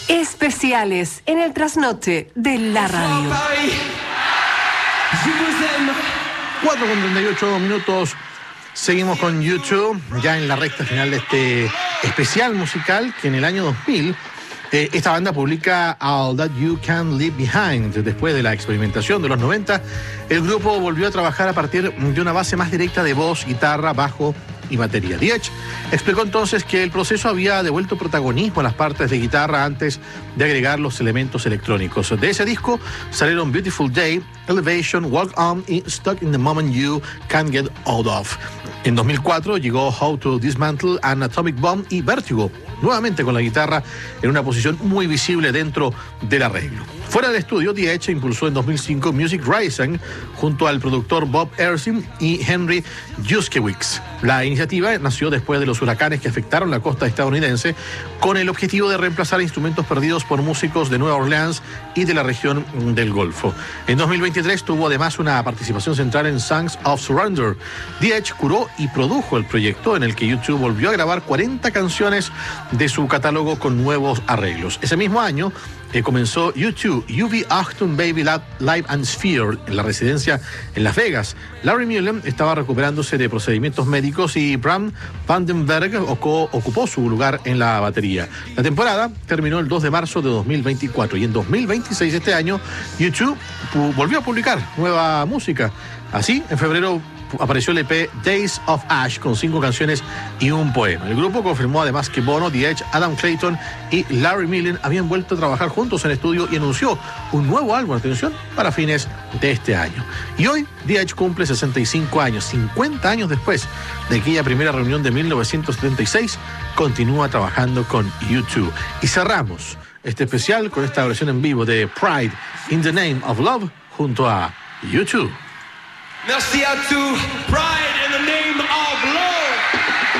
Especiales en el trasnoche de la radio. 4:38. Seguimos con YouTube, ya en la recta final de este especial musical que en el año 2000 esta banda publica All That You Can Leave Behind. Después de la experimentación de los 90, el grupo volvió a trabajar a partir de una base más directa de voz, guitarra, bajo y batería. The Edge explicó entonces que el proceso había devuelto protagonismo a las partes de guitarra antes de agregar los elementos electrónicos. De ese disco salieron Beautiful Day, Elevation, Walk On y Stuck in the Moment You Can't Get Out Of. En 2004 llegó How to Dismantle an Atomic Bomb y Vertigo, nuevamente con la guitarra en una posición muy visible dentro del arreglo. Fuera del estudio, The Edge impulsó en 2005 Music Rising junto al productor Bob Ersin y Henry Juszkiewicz. La iniciativa nació después de los huracanes que afectaron la costa estadounidense, con el objetivo de reemplazar instrumentos perdidos por músicos de Nueva Orleans y de la región del Golfo. En 2023 tuvo además una participación central en Songs of Surrender. The Edge curó y produjo el proyecto, en el que YouTube volvió a grabar 40 canciones de su catálogo con nuevos arreglos. Ese mismo año comenzó YouTube UV Achtung Baby Live and Sphere en la residencia en Las Vegas. Larry Mullen estaba recuperándose de procedimientos médicos y Bram Vandenberg ocupó su lugar en la batería. La temporada terminó el 2 de marzo de 2024 y en 2026, este año, YouTube volvió a publicar nueva música. Así, en febrero apareció el EP Days of Ash con 5 canciones y un poema. El grupo confirmó además que Bono, The Edge, Adam Clayton y Larry Mullen habían vuelto a trabajar juntos en estudio y anunció un nuevo álbum, atención, para fines de este año. Y hoy The Edge cumple 65 años, 50 años después de aquella primera reunión de 1976, continúa trabajando con YouTube. Y cerramos este especial con esta versión en vivo de Pride in the Name of Love junto a YouTube. Merci à tous. Pride.